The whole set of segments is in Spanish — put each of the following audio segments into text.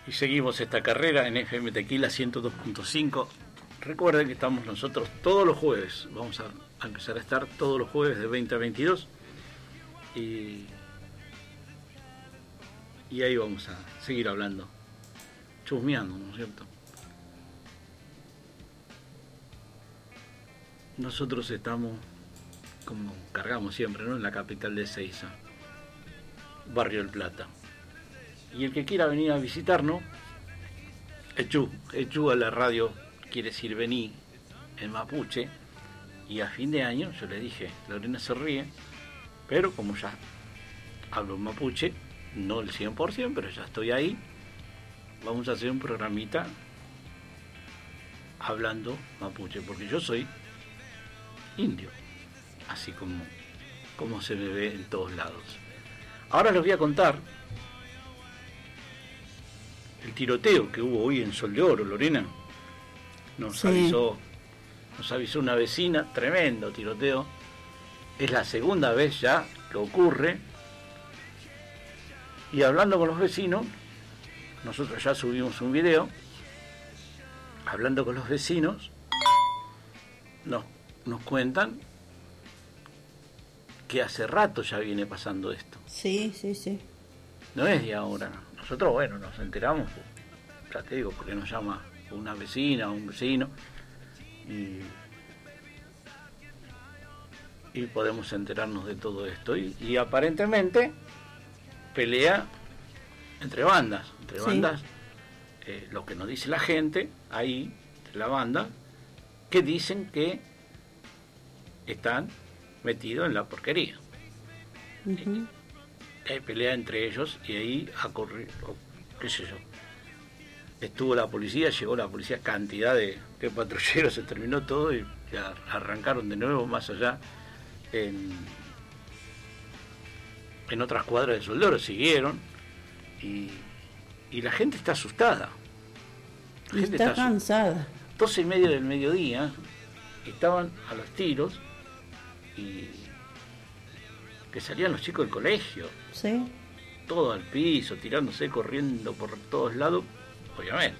Y seguimos esta carrera en FM Tequila 102.5. Recuerden que estamos nosotros todos los jueves. Vamos a empezar a estar todos los jueves de 20 a 22. Y ahí vamos a seguir hablando, chusmeando, ¿no es cierto? Nosotros estamos, como cargamos siempre, ¿no?, en la capital de Ezeiza, Barrio El Plata. Y el que quiera venir a visitarnos, Echú a la radio quiere decir vení en mapuche. Y a fin de año yo le dije, Lorena se ríe, pero como ya hablo mapuche, no el 100%, pero ya estoy ahí, vamos a hacer un programita hablando mapuche, porque yo soy indio, así como se me ve en todos lados. Ahora les voy a contar el tiroteo que hubo hoy en Sol de Oro, Lorena. Nos avisó una vecina, tremendo tiroteo. Es la segunda vez ya que ocurre. Y hablando con los vecinos, nosotros ya subimos un video, hablando con los vecinos, nos cuentan que hace rato ya viene pasando esto. Sí. No es de ahora. Nosotros, bueno, nos enteramos, ya te digo, porque nos llama una vecina o un vecino y podemos enterarnos de todo esto. Y aparentemente pelea entre bandas, lo que nos dice la gente ahí, de la banda, que dicen que están metidos en la porquería. Uh-huh. Hay pelea entre ellos y ahí qué sé yo, estuvo la policía, llegó la policía, cantidad de patrulleros, se terminó todo y ya arrancaron de nuevo más allá en otras cuadras de Sol de Oro, siguieron y la gente está asustada. La gente está cansada. 12:30 del mediodía estaban a los tiros y que salían los chicos del colegio. Sí. Todo al piso, tirándose, corriendo por todos lados, obviamente.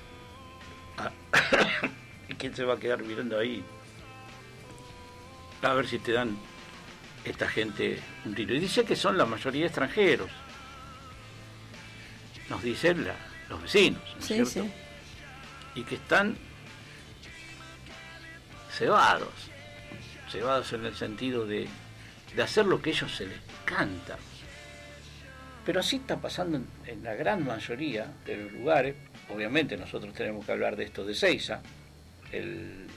¿Y quién se va a quedar mirando ahí? A ver si te dan esta gente un tiro. Y dice que son la mayoría extranjeros. Nos dicen los vecinos, ¿no es cierto? Sí. Y que están cebados en el sentido de hacer lo que a ellos se les canta. Pero así está pasando en la gran mayoría de los lugares. Obviamente nosotros tenemos que hablar de esto de Ezeiza, el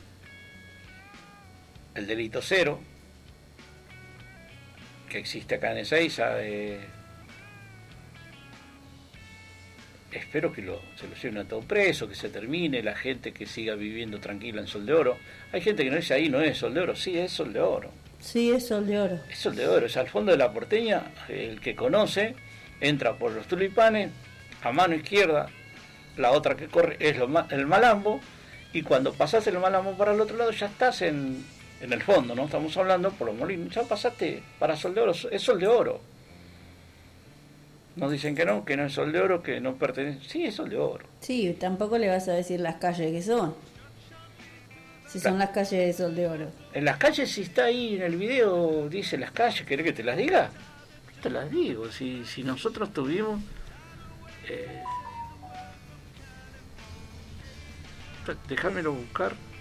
delito cero que existe acá en Ezeiza. Espero que se lo lleven a todo preso, que se termine, la gente que siga viviendo tranquila en Sol de Oro. Hay gente que no dice ahí no es Sol de Oro, sí es Sol de Oro. Sí, es Sol de Oro. Es Sol de Oro, es al fondo de la Porteña. El que conoce entra por los Tulipanes, a mano izquierda, la otra que corre es el Malambo, y cuando pasás el Malambo para el otro lado ya estás en el fondo, ¿no? Estamos hablando por los Molinos, ya pasaste para Sol de Oro, es Sol de Oro. Nos dicen que no es Sol de Oro, que no pertenece. Sí, es Sol de Oro. Sí, tampoco le vas a decir las calles que son. Si son las calles de Sol de Oro. En las calles, si está ahí en el video, dice las calles, ¿querés que te las diga? Te las digo. Si nosotros tuvimos... déjamelo buscar.